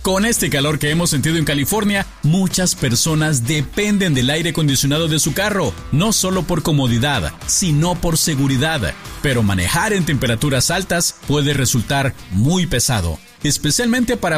Con este calor que hemos sentido en California, muchas personas dependen del aire acondicionado de su carro, no solo por comodidad, sino por seguridad. Pero manejar en temperaturas altas puede resultar muy pesado, especialmente para